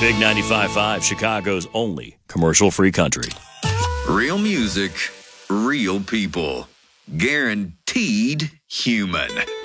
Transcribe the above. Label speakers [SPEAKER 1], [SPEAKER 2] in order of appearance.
[SPEAKER 1] Big 95.5, Chicago's only commercial-free country.
[SPEAKER 2] Real music, real people. Guaranteed human.